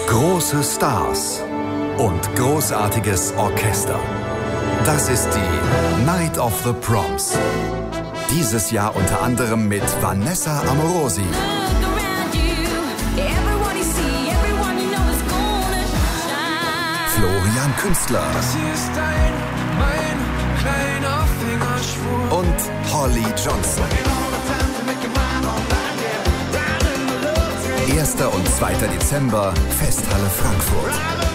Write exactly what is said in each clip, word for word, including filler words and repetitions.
Große Stars und großartiges Orchester. Das ist die Night of the Proms. Dieses Jahr unter anderem mit Vanessa Amorosi, Florian Künstler und Holly Johnson. erster und zweiter Dezember, Festhalle Frankfurt.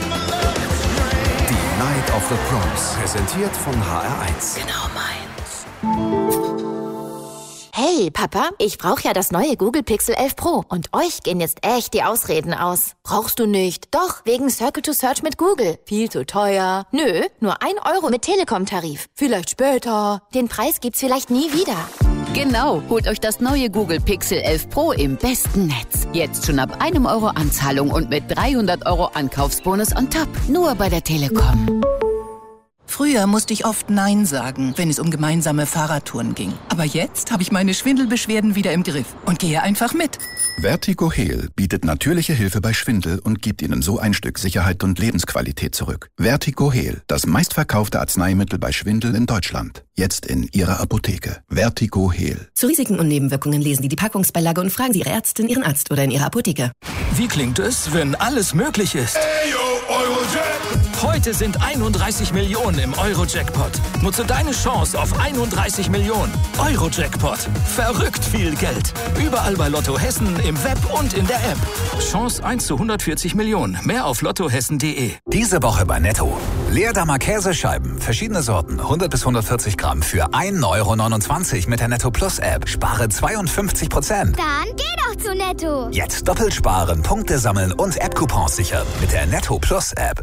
Die Night of the Proms, präsentiert von H R eins. Genau meins. Hey, Papa, ich brauche ja das neue Google Pixel elf Pro. Und euch gehen jetzt echt die Ausreden aus. Brauchst du nicht. Doch, wegen Circle to Search mit Google. Viel zu teuer. Nö, nur ein Euro mit Telekom-Tarif. Vielleicht später. Den Preis gibt's vielleicht nie wieder. Genau, holt euch das neue Google Pixel elf Pro im besten Netz. Jetzt schon ab einem Euro Anzahlung und mit dreihundert Euro Ankaufsbonus on top. Nur bei der Telekom. Früher musste ich oft Nein sagen, wenn es um gemeinsame Fahrradtouren ging. Aber jetzt habe ich meine Schwindelbeschwerden wieder im Griff und gehe einfach mit. Vertigo Heal bietet natürliche Hilfe bei Schwindel und gibt Ihnen so ein Stück Sicherheit und Lebensqualität zurück. Vertigo Heal, das meistverkaufte Arzneimittel bei Schwindel in Deutschland. Jetzt in Ihrer Apotheke. Vertigo Heal. Zu Risiken und Nebenwirkungen lesen Sie die Packungsbeilage und fragen Sie Ihre Ärztin, Ihren Arzt oder in Ihrer Apotheke. Wie klingt es, wenn alles möglich ist? Hey, yo, Eurojack! Heute sind einunddreißig Millionen im Euro-Jackpot. Nutze deine Chance auf einunddreißig Millionen. Euro-Jackpot. Verrückt viel Geld. Überall bei Lotto Hessen, im Web und in der App. Chance eins zu hundertvierzig Millionen. Mehr auf lottohessen punkt de. Diese Woche bei Netto. Leerdammer Käsescheiben, verschiedene Sorten, hundert bis hundertvierzig Gramm für ein Euro neunundzwanzig mit der Netto Plus App. Spare zweiundfünfzig Prozent. Dann geh doch zu Netto. Jetzt doppelt sparen, Punkte sammeln und App-Coupons sichern mit der Netto Plus App.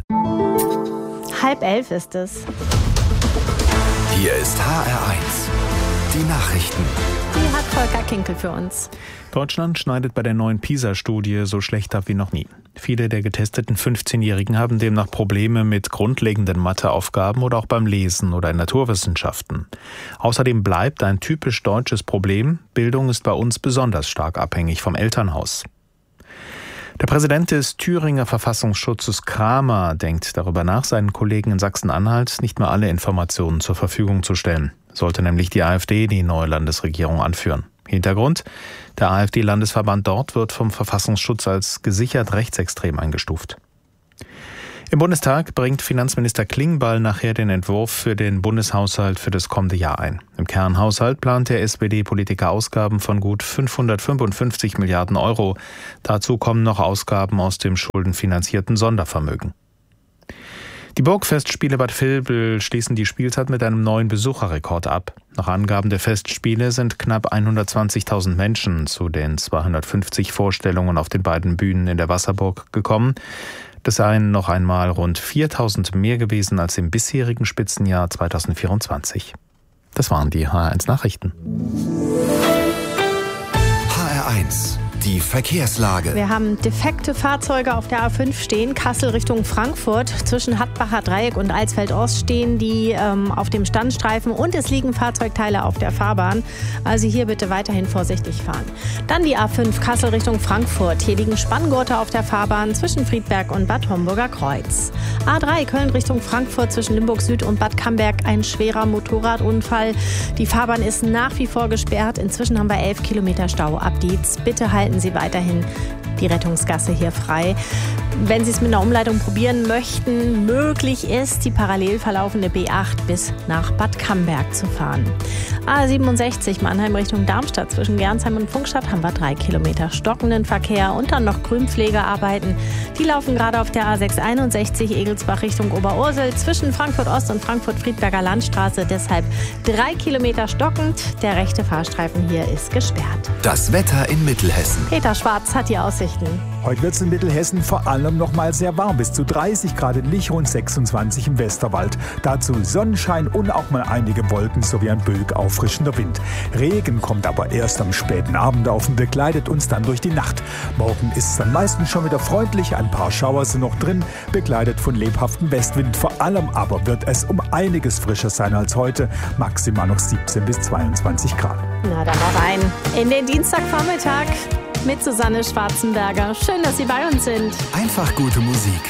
Halb elf ist es. Hier ist H R eins. Die Nachrichten. Die hat Volker Kinkel für uns. Deutschland schneidet bei der neuen PISA-Studie so schlecht ab wie noch nie. Viele der getesteten fünfzehnjährigen haben demnach Probleme mit grundlegenden Matheaufgaben oder auch beim Lesen oder in Naturwissenschaften. Außerdem bleibt ein typisch deutsches Problem: Bildung ist bei uns besonders stark abhängig vom Elternhaus. Der Präsident des Thüringer Verfassungsschutzes Kramer denkt darüber nach, seinen Kollegen in Sachsen-Anhalt nicht mehr alle Informationen zur Verfügung zu stellen. Sollte nämlich die AfD die neue Landesregierung anführen. Hintergrund: Der AfD-Landesverband dort wird vom Verfassungsschutz als gesichert rechtsextrem eingestuft. Im Bundestag bringt Finanzminister Klingbeil nachher den Entwurf für den Bundeshaushalt für das kommende Jahr ein. Im Kernhaushalt plant der S P D-Politiker Ausgaben von gut fünfhundertfünfundfünfzig Milliarden Euro. Dazu kommen noch Ausgaben aus dem schuldenfinanzierten Sondervermögen. Die Burgfestspiele Bad Vilbel schließen die Spielzeit mit einem neuen Besucherrekord ab. Nach Angaben der Festspiele sind knapp hundertzwanzigtausend Menschen zu den zweihundertfünfzig Vorstellungen auf den beiden Bühnen in der Wasserburg gekommen. Das seien noch einmal rund viertausend mehr gewesen als im bisherigen Spitzenjahr zweitausendvierundzwanzig. Das waren die H R eins Nachrichten. H R eins. Die Verkehrslage. Wir haben defekte Fahrzeuge auf der A fünf stehen, Kassel Richtung Frankfurt. Zwischen Hattbacher Dreieck und Alsfeld-Ost stehen die ähm, auf dem Standstreifen und es liegen Fahrzeugteile auf der Fahrbahn. Also hier bitte weiterhin vorsichtig fahren. Dann die A fünf Kassel Richtung Frankfurt. Hier liegen Spanngurte auf der Fahrbahn zwischen Friedberg und Bad Homburger Kreuz. A drei Köln Richtung Frankfurt zwischen Limburg Süd und Bad Camberg. Ein schwerer Motorradunfall. Die Fahrbahn ist nach wie vor gesperrt. Inzwischen haben wir elf Kilometer Stau ab Dietz. Bitte halten Sie weiterhin die Rettungsgasse hier frei. Wenn Sie es mit einer Umleitung probieren möchten, möglich ist, die parallel verlaufende B acht bis nach Bad Camberg zu fahren. A siebenundsechzig Mannheim Richtung Darmstadt zwischen Gernsheim und Pfungstadt haben wir drei Kilometer stockenden Verkehr und dann noch Grünpflegearbeiten. Die laufen gerade auf der A sechshunderteinundsechzig Egelsbach Richtung Oberursel zwischen Frankfurt Ost und Frankfurt-Friedberger Landstraße. Deshalb drei Kilometer stockend. Der rechte Fahrstreifen hier ist gesperrt. Das Wetter in Mittelhessen. Peter Schwarz hat die Aussichten. Heute wird es in Mittelhessen vor allem noch mal sehr warm, bis zu dreißig Grad in Lichau und sechsundzwanzig im Westerwald. Dazu Sonnenschein und auch mal einige Wolken sowie ein böig auffrischender Wind. Regen kommt aber erst am späten Abend auf und begleitet uns dann durch die Nacht. Morgen ist es dann meistens schon wieder freundlich, ein paar Schauer sind noch drin, begleitet von lebhaftem Westwind. Vor allem aber wird es um einiges frischer sein als heute, maximal noch siebzehn bis zweiundzwanzig Grad. Na, dann noch rein in den Dienstagvormittag. mit Susanne Schwarzenberger. Schön, dass Sie bei uns sind. Einfach gute Musik